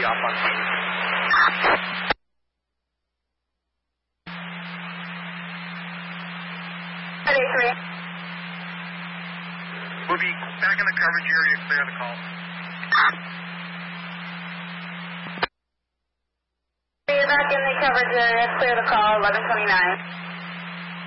off on scene. We'll be back in the coverage area, clear the call. Back in the coverage area, clear the call, 1129.